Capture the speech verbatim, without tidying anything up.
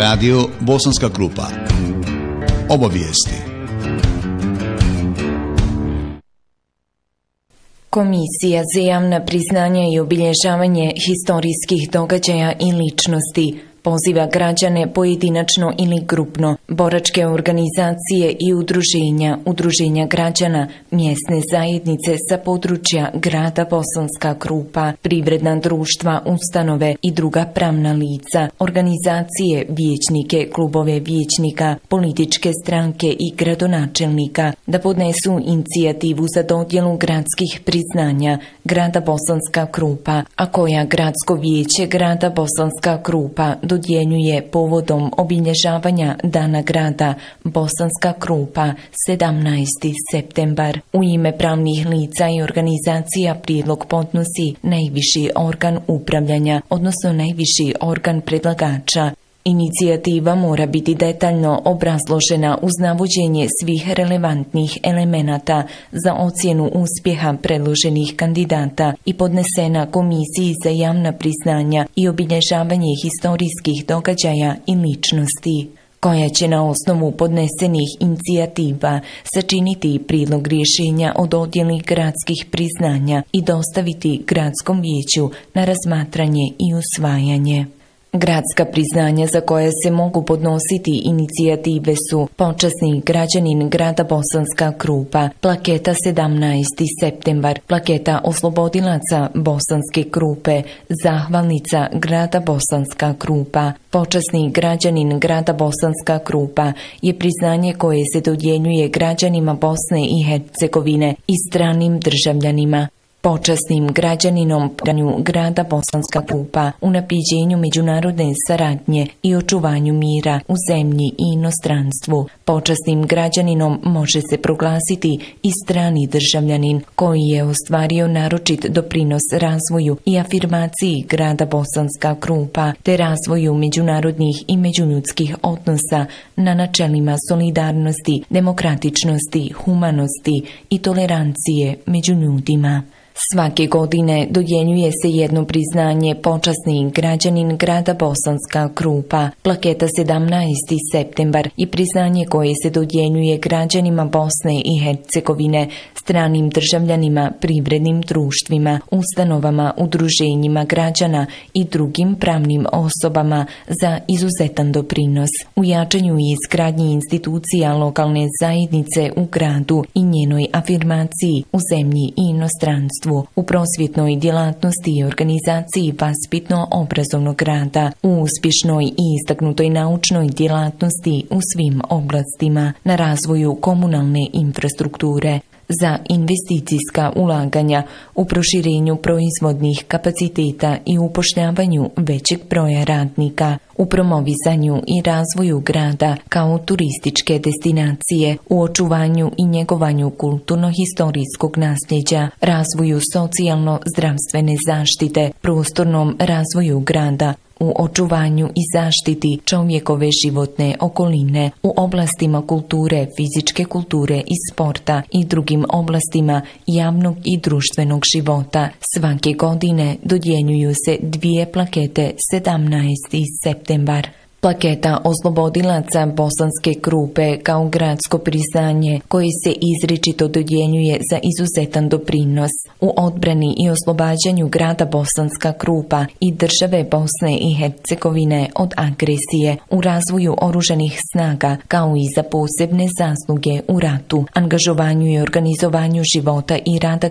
Radio Bosanska Krupa. Obavijesti. Komisija za javna priznanja i obilježavanje historijskih događaja i ličnosti poziva građane pojedinačno ili grupno, boračke organizacije i udruženja, udruženja građana, mjesne zajednice sa područja grada Bosanska Krupa, privredna društva, ustanove i druga pravna lica, organizacije, vijećnike, klubove vijećnika, političke stranke i gradonačelnika da podnesu inicijativu za dodjelu gradskih priznanja grada Bosanska Krupa, a koja gradsko vijeće grada Bosanska Krupa dodjeljuje povodom obilježavanja Dana grada Bosanska Krupa sedamnaesti septembar. U ime pravnih lica i organizacija prijedlog podnosi najviši organ upravljanja, odnosno najviši organ predlagača. Inicijativa mora biti detaljno obrazložena uz navođenje svih relevantnih elemenata za ocjenu uspjeha predloženih kandidata i podnesena Komisiji za javna priznanja i obilježavanje historijskih događaja i ličnosti, koja će na osnovu podnesenih inicijativa sačiniti prijedlog rješenja o dodjeli gradskih priznanja i dostaviti gradskom vijeću na razmatranje i usvajanje. Gradska priznanja za koje se mogu podnositi inicijative su počasni građanin grada Bosanska Krupa, plaketa sedamnaesti septembar, plaketa oslobodilaca Bosanske Krupe, zahvalnica grada Bosanska Krupa. Počasni građanin grada Bosanska Krupa je priznanje koje se dodjeljuje građanima Bosne i Hercegovine i stranim državljanima. Počasnim građaninom grada Bosanska Krupa, unapređenju međunarodne saradnje i očuvanju mira u zemlji i inostranstvu. Počasnim građaninom može se proglasiti i strani državljanin koji je ostvario naročit doprinos razvoju i afirmaciji grada Bosanska Krupa te razvoju međunarodnih i međuljudskih odnosa na načelima solidarnosti, demokratičnosti, humanosti i tolerancije među ljudima. Svake godine dodjeljuje se jedno priznanje počasni građanin grada Bosanska Krupa, plaketa sedamnaesti septembar i priznanje koje se dodjeljuje građanima Bosne i Hercegovine, stranim državljanima, privrednim društvima, ustanovama, udruženjima građana i drugim pravnim osobama za izuzetan doprinos u jačanju i izgradnji institucija lokalne zajednice u gradu i njenoj afirmaciji u zemlji i inostranstvu, u prosvjetnoj djelatnosti i organizaciji vaspitno-obrazovnog rada, u uspješnoj i istaknutoj naučnoj djelatnosti u svim oblastima, na razvoju komunalne infrastrukture, za investicijska ulaganja u proširenju proizvodnih kapaciteta i upošljavanju većeg broja radnika, u promovisanju i razvoju grada kao turističke destinacije, u očuvanju i njegovanju kulturno-historijskog nasljeđa, razvoju socijalno-zdravstvene zaštite, prostornom razvoju grada, u očuvanju i zaštiti čovjekove životne okoline, u oblastima kulture, fizičke kulture i sporta i drugim oblastima javnog i društvenog života. Svake godine dodjeljuju se dvije plakete sedamnaesti septembar. Plaketa oslobodilaca Bosanske Krupe kao gradsko priznanje koji se izričito dodjeljuje za izuzetan doprinos u odbrani i oslobađanju grada Bosanska Krupa i države Bosne i Hercegovine od agresije, u razvoju oružanih snaga kao i za posebne zasluge u ratu, angažovanju i organizovanju života i rada